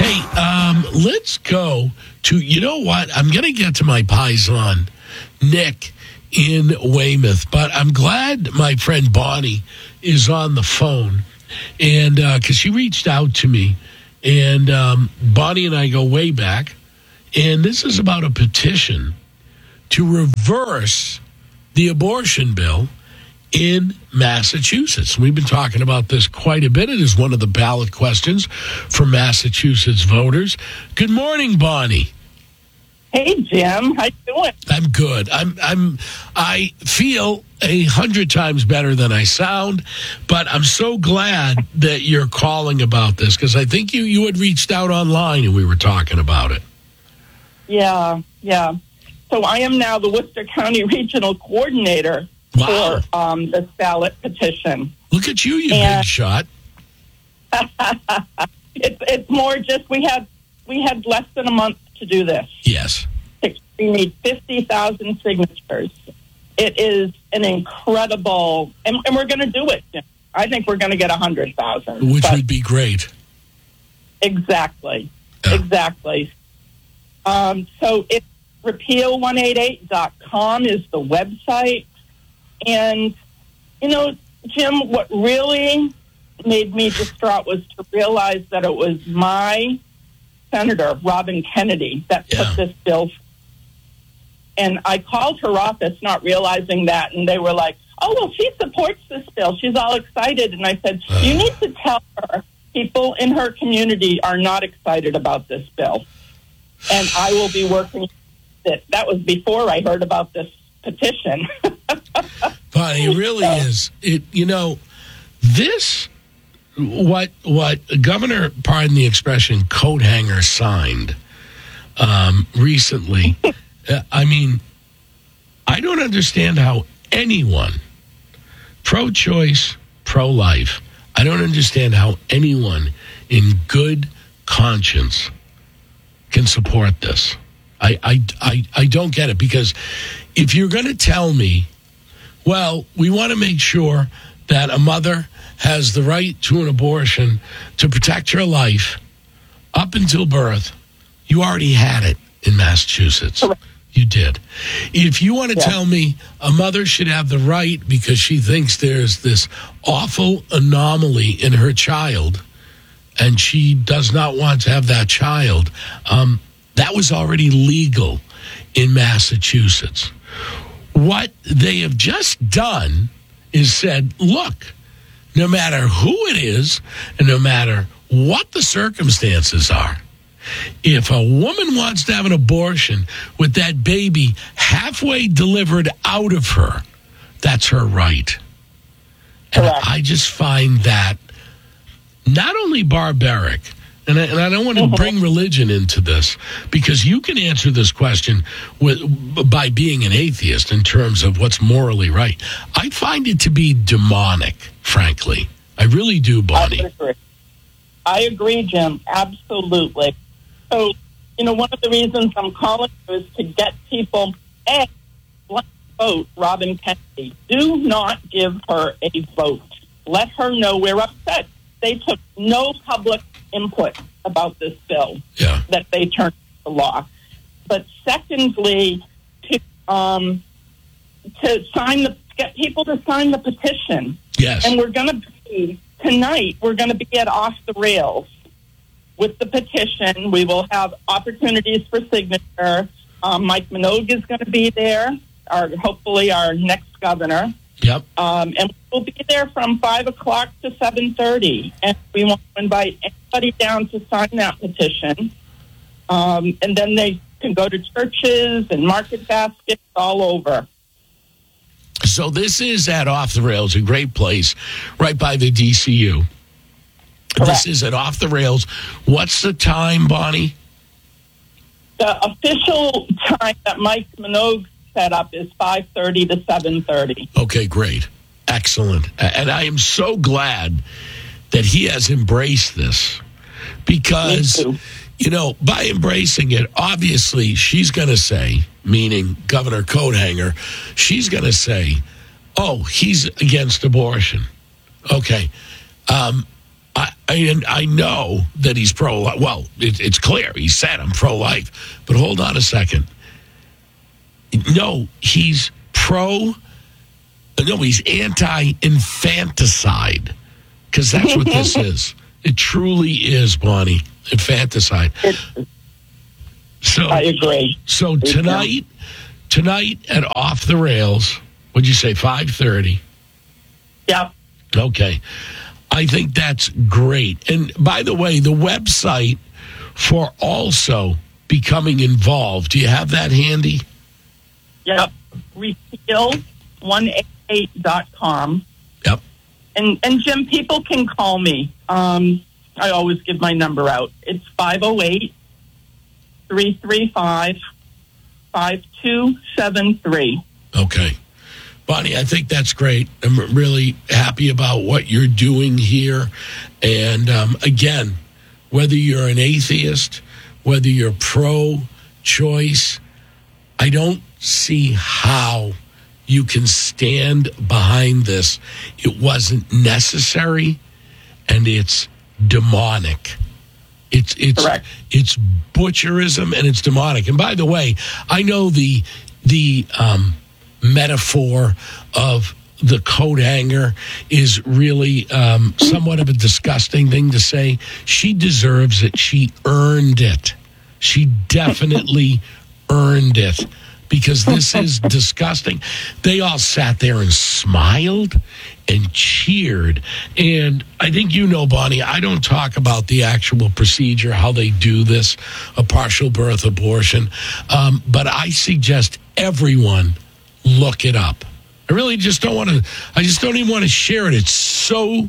Hey, let's go to, you know what? I'm going to get to my paisan, Nick, in Weymouth, but I'm glad my friend Bonnie is on the phone, and because she reached out to me, and Bonnie and I go way back, and this is about a petition to reverse the abortion bill in Massachusetts. We've been talking about this quite a bit. It is one of the ballot questions for Massachusetts voters. Good morning, Bonnie. Hey, Jim. How you doing? I'm good. I feel 100 times better than I sound, but I'm so glad that you're calling about this because I think you had reached out online and we were talking about it. Yeah. So I am now the Worcester County Regional Coordinator Wow. for this ballot petition. Look at you big shot. It's more just we had less than a month to do this. Yes. We need 50,000 signatures. It is an incredible, and we're going to do it. Jim. I think we're going to get 100,000. Which would be great. Exactly. Yeah. Exactly. So it's repeal188.com is the website. And, you know, Jim, what really made me distraught was to realize that it was my senator, Robin Kennedy, that put this bill. And I called her office not realizing that, and they were like, oh, well, she supports this bill. She's all excited. And I said, you need to tell her people in her community are not excited about this bill. And I will be working it. That was before I heard about this petition. But it really is. This what Governor, pardon the expression, coat hanger signed recently. I mean, I don't understand how anyone, pro-choice, pro-life, I don't understand how anyone in good conscience can support this. I don't get it, because if you're going to tell me, well, we want to make sure that a mother has the right to an abortion to protect her life up until birth, you already had it in Massachusetts. You did. If you want to tell me a mother should have the right because she thinks there's this awful anomaly in her child and she does not want to have that child, that was already legal in Massachusetts. What they have just done is said, look, no matter who it is and no matter what the circumstances are, if a woman wants to have an abortion with that baby halfway delivered out of her, that's her right. And I just find that not only barbaric, and I don't want to bring religion into this, because you can answer this question by being an atheist in terms of what's morally right. I find it to be demonic, frankly. I really do, Bonnie. I agree, Jim. Absolutely. So, one of the reasons I'm calling you is to get people, let's vote Robin Kennedy. Do not give her a vote. Let her know we're upset. They took no public input about this bill that they turned into law. But secondly, to get people to sign the petition. Yes. And we're going to be at Off the Rails with the petition. We will have opportunities for signature. Mike Minogue is going to be there, hopefully our next governor. Yep. And we'll be there from 5 o'clock to 7:30. And we want to invite anybody down to sign that petition. And then they can go to churches and market baskets all over. So this is at Off the Rails, a great place right by the DCU. Correct. This is at Off the Rails. What's the time, Bonnie? The official time that Mike Minogue set up is 5:30 to 7:30. Okay, great. Excellent. And I am so glad that he has embraced this, because, by embracing it, obviously she's going to say, meaning Governor Coathanger, she's going to say, oh, he's against abortion. Okay. I know that he's pro-life. Well, it's clear. He said, I'm pro-life. But hold on a second. No, he's he's anti-infanticide. Because that's what this is. It truly is, Bonnie. Infanticide. So I agree. So tonight at Off the Rails, what'd you say, 5:30? Yep. Okay. I think that's great. And by the way, the website for also becoming involved, do you have that handy? Yep. Repeal188.com. Yep. And Jim, people can call me. I always give my number out. It's 508-335-5273. Okay. Bonnie, I think that's great. I'm really happy about what you're doing here. And again, whether you're an atheist, whether you're pro-choice, I don't see how you can stand behind this. It wasn't necessary, and it's demonic. It's correct. It's butcherism, and it's demonic. And by the way, I know the metaphor of the coat hanger is really somewhat of a disgusting thing to say. She deserves it. She earned it. She definitely earned it, because this is disgusting. They all sat there and smiled and cheered. And I think you know, Bonnie, I don't talk about the actual procedure, how they do this, a partial birth abortion. But I suggest everyone look it up. I really just don't want to. I just don't even want to share it. It's such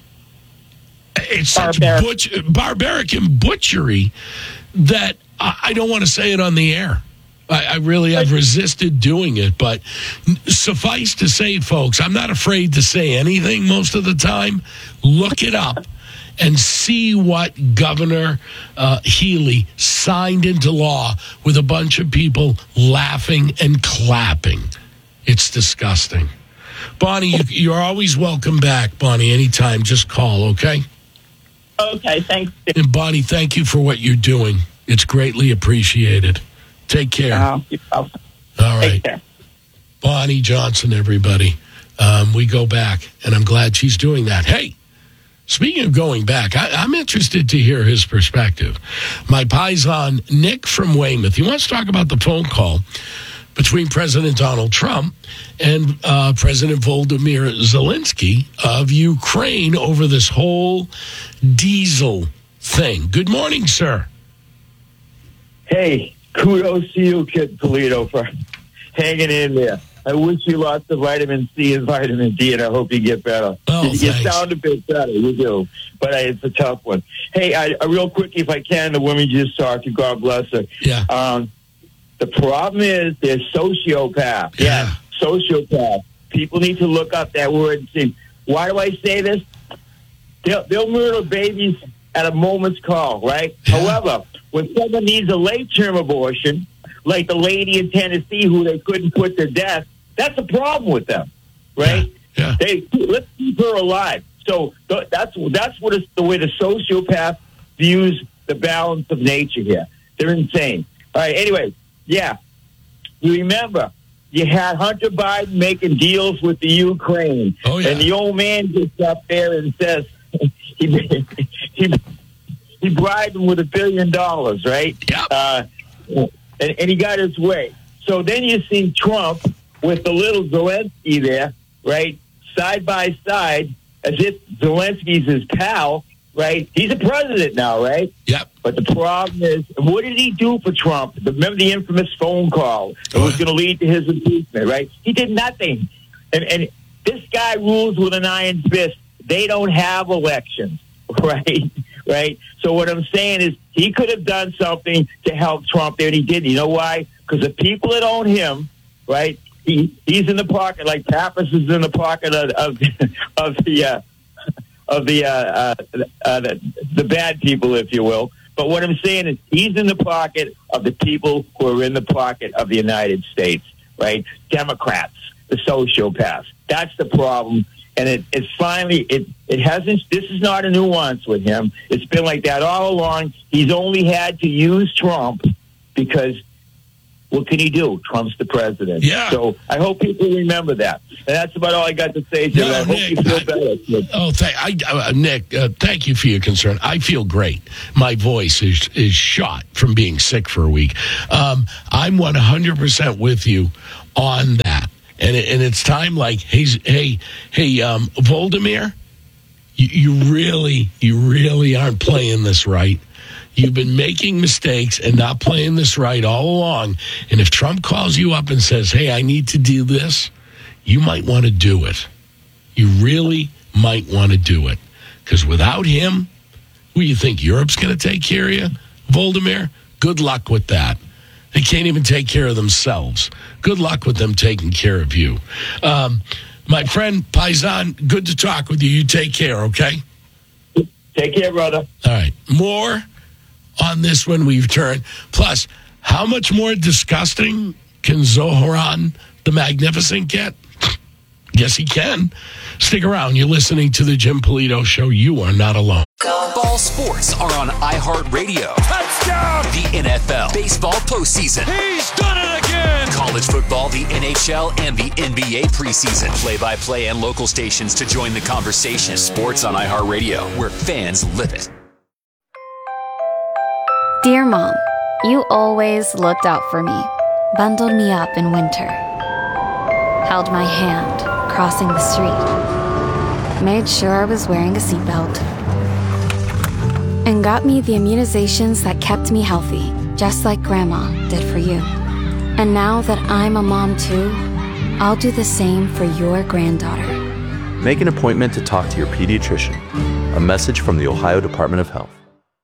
barbaric and butchery that I don't want to say it on the air. I really have resisted doing it, but suffice to say, folks, I'm not afraid to say anything most of the time. Look it up and see what Governor Healy signed into law with a bunch of people laughing and clapping. It's disgusting. Bonnie, you're always welcome back, Bonnie, anytime. Just call, okay? Okay, thanks. And Bonnie, thank you for what you're doing. It's greatly appreciated. Take care. You're welcome. All right. Take care. Bonnie Johnson, everybody. We go back, and I'm glad she's doing that. Hey, speaking of going back, I'm interested to hear his perspective. My paisan, Nick from Weymouth, he wants to talk about the phone call between President Donald Trump and President Volodymyr Zelensky of Ukraine over this whole diesel thing. Good morning, sir. Hey, kudos to you, Kid Toledo, for hanging in there. I wish you lots of vitamin C and vitamin D, and I hope you get better. Oh, you thanks. sound a bit better, you do. But it's a tough one. Hey, real quick, if I can, the woman just talked to, God bless her. Yeah. The problem is they're sociopaths. Yeah. Sociopaths. People need to look up that word and see. Why do I say this? They'll murder babies at a moment's call, right? Yeah. However, when someone needs a late-term abortion, like the lady in Tennessee who they couldn't put to death, that's a problem with them, right? Yeah. Let's keep her alive. So that's what is the way the sociopath views the balance of nature here. They're insane. All right, anyway, yeah. You remember, you had Hunter Biden making deals with the Ukraine. Oh, yeah. And the old man gets up there and says he bribed him with $1 billion, right? Yep. And he got his way. So then you see Trump with the little Zelensky there, right? Side by side, as if Zelensky's his pal, right? He's a president now, right? Yep. But the problem is, what did he do for Trump? Remember the infamous phone call that was going to lead to his impeachment, right? He did nothing. And this guy rules with an iron fist. They don't have elections, right? Right? So what I'm saying is he could have done something to help Trump there, and he didn't. You know why? Because the people that own him, right, he's in the pocket, like Pappas is in the pocket of the bad people, if you will. But what I'm saying is he's in the pocket of the people who are in the pocket of the United States, right? Democrats, the sociopaths. That's the problem. And it's finally, it hasn't, this is not a nuance with him. It's been like that all along. He's only had to use Trump because what can he do? Trump's the president. Yeah. So I hope people remember that. And that's about all I got to say, Jim. I hope Nick, you feel better. Nick, thank you for your concern. I feel great. My voice is shot from being sick for a week. I'm 100% with you on that. And it's time like, hey, Voldemir, you really aren't playing this right. You've been making mistakes and not playing this right all along. And if Trump calls you up and says, hey, I need to do this, you might want to do it. You really might want to do it. Because without him, who do you think Europe's going to take care of you, Voldemir? Good luck with that. They can't even take care of themselves. Good luck with them taking care of you. My friend Paisan, good to talk with you. You take care, okay? Take care, brother. All right. More on this when we've turned. Plus, how much more disgusting can Zohran the Magnificent get? Yes, he can. Stick around. You're listening to the Jim Polito Show. You are not alone. All sports are on iHeartRadio. Touchdown! The NFL, baseball postseason. He's done it again! College football, the NHL, and the NBA preseason. Play-by-play and local stations to join the conversation. Sports on iHeartRadio, where fans live it. Dear Mom, you always looked out for me, bundled me up in winter, held my hand crossing the street, made sure I was wearing a seatbelt, and got me the immunizations that kept me healthy, just like Grandma did for you. And now that I'm a mom too, I'll do the same for your granddaughter. Make an appointment to talk to your pediatrician. A message from the Ohio Department of Health.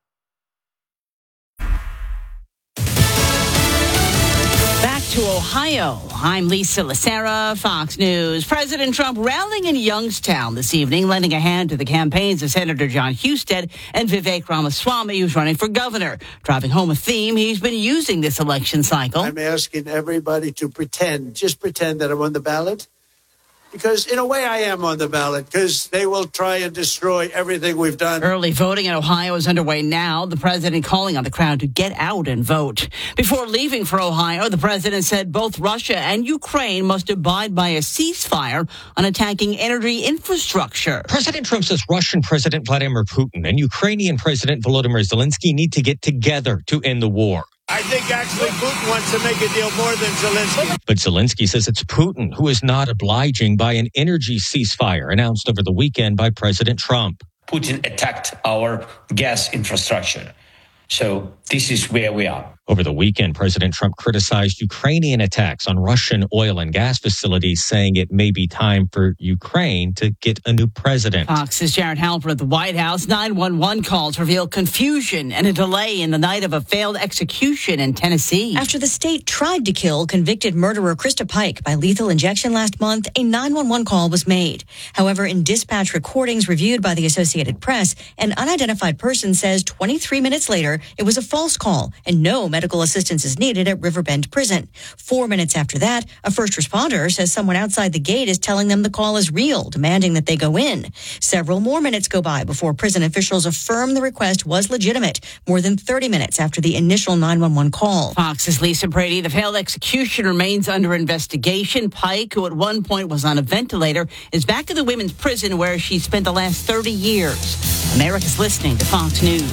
To Ohio. I'm Lisa Lacera, Fox News. President Trump rallying in Youngstown this evening, lending a hand to the campaigns of Senator John Husted and Vivek Ramaswamy, who's running for governor. Driving home a theme he's been using this election cycle. I'm asking everybody to just pretend that I'm on the ballot. Because in a way I am on the ballot, because they will try and destroy everything we've done. Early voting in Ohio is underway now. The president calling on the crowd to get out and vote. Before leaving for Ohio, the president said both Russia and Ukraine must abide by a ceasefire on attacking energy infrastructure. President Trump says Russian President Vladimir Putin and Ukrainian President Volodymyr Zelensky need to get together to end the war. I think actually Putin wants to make a deal more than Zelensky. But Zelensky says it's Putin who is not obliging by an energy ceasefire announced over the weekend by President Trump. Putin attacked our gas infrastructure. So this is where we are. Over the weekend, President Trump criticized Ukrainian attacks on Russian oil and gas facilities, saying it may be time for Ukraine to get a new president. Fox's Jared Halper at the White House. 911 calls reveal confusion and a delay in the night of a failed execution in Tennessee. After the state tried to kill convicted murderer Krista Pike by lethal injection last month, a 911 call was made. However, in dispatch recordings reviewed by the Associated Press, an unidentified person says 23 minutes later it was a false call and no medical assistance is needed at Riverbend Prison. 4 minutes after that, a first responder says someone outside the gate is telling them the call is real, demanding that they go in. Several more minutes go by before prison officials affirm the request was legitimate, more than 30 minutes after the initial 911 call. Fox's Lisa Brady. The failed execution remains under investigation. Pike, who at one point was on a ventilator, is back in the women's prison where she spent the last 30 years. America's listening to Fox News.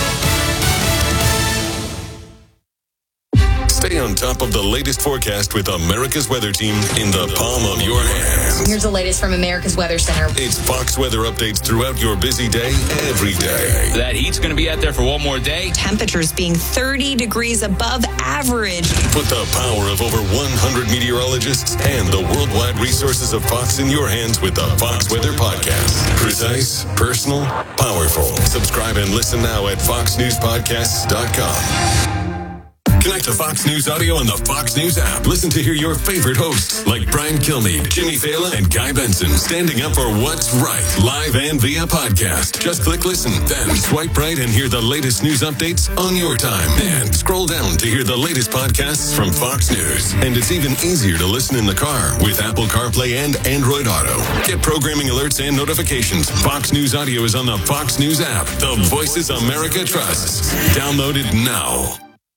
Stay on top of the latest forecast with America's Weather Team in the palm of your hands. Here's the latest from America's Weather Center. It's Fox weather updates throughout your busy day, every day. That heat's going to be out there for one more day. Temperatures being 30 degrees above average. Put the power of over 100 meteorologists and the worldwide resources of Fox in your hands with the Fox Weather Podcast. Precise, personal, powerful. Subscribe and listen now at foxnewspodcasts.com. Connect to Fox News Audio on the Fox News app. Listen to hear your favorite hosts like Brian Kilmeade, Jimmy Fallon, and Guy Benson standing up for what's right, live and via podcast. Just click listen, then swipe right and hear the latest news updates on your time. And scroll down to hear the latest podcasts from Fox News. And it's even easier to listen in the car with Apple CarPlay and Android Auto. Get programming alerts and notifications. Fox News Audio is on the Fox News app. The voices America trusts. Download it now.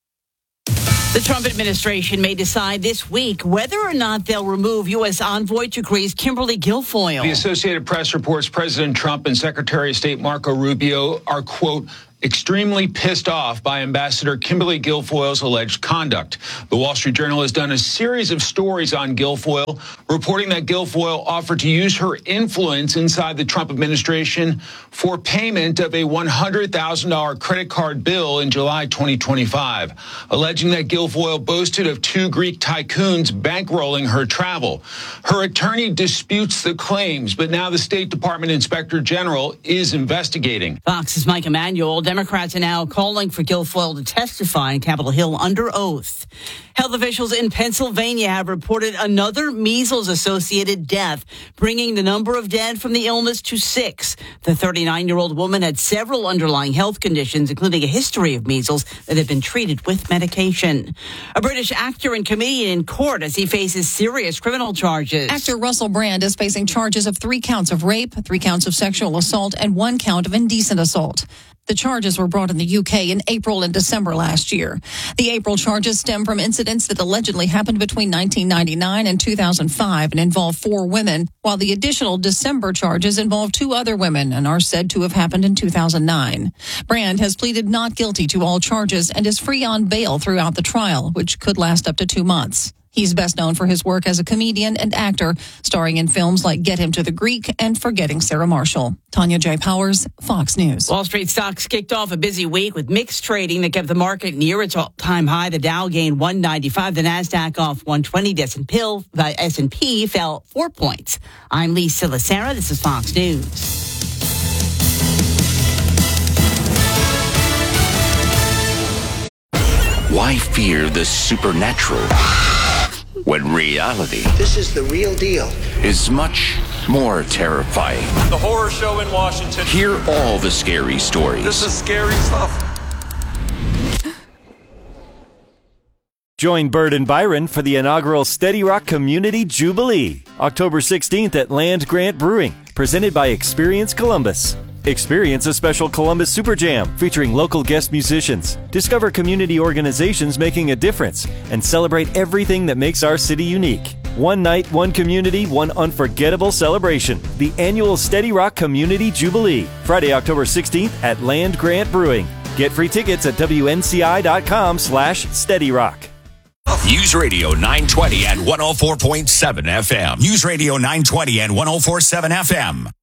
The Trump administration may decide this week whether or not they'll remove U.S. envoy to Greece Kimberly Guilfoyle. The Associated Press reports President Trump and Secretary of State Marco Rubio are, quote, extremely pissed off by Ambassador Kimberly Guilfoyle's alleged conduct. The Wall Street Journal has done a series of stories on Guilfoyle, reporting that Guilfoyle offered to use her influence inside the Trump administration for payment of a $100,000 credit card bill in July 2025, alleging that Guilfoyle boasted of two Greek tycoons bankrolling her travel. Her attorney disputes the claims, but now the State Department Inspector General is investigating. Fox's Mike Emanuel. Democrats are now calling for Guilfoyle to testify in Capitol Hill under oath. Health officials in Pennsylvania have reported another measles-associated death, bringing the number of dead from the illness to 6. The 39-year-old woman had several underlying health conditions, including a history of measles that had been treated with medication. A British actor and comedian in court as he faces serious criminal charges. Actor Russell Brand is facing charges of 3 counts of rape, 3 counts of sexual assault, and 1 count of indecent assault. The charges were brought in the UK in April and December last year. The April charges stem from incidents that allegedly happened between 1999 and 2005 and involve 4 women, while the additional December charges involve 2 other women and are said to have happened in 2009. Brand has pleaded not guilty to all charges and is free on bail throughout the trial, which could last up to 2 months. He's best known for his work as a comedian and actor, starring in films like Get Him to the Greek and Forgetting Sarah Marshall. Tanya J. Powers, Fox News. Wall Street stocks kicked off a busy week with mixed trading that kept the market near its all-time high. The Dow gained 195, the Nasdaq off 120, the S&P fell 4 points. I'm Lisa Lacera. This is Fox News. Why fear the supernatural when reality, this is the real deal, is much more terrifying? The horror show in Washington. Hear all the scary stories. This is scary stuff. Join Bird and Byron for the inaugural Steady Rock Community Jubilee, October 16th at Land Grant Brewing, presented by Experience Columbus. Experience a special Columbus Super Jam featuring local guest musicians. Discover community organizations making a difference and celebrate everything that makes our city unique. One night, one community, one unforgettable celebration. The annual Steady Rock Community Jubilee, Friday, October 16th at Land Grant Brewing. Get free tickets at WNCI.com/SteadyRock. News Radio 920 and 104.7 FM. News Radio 920 and 104.7 FM.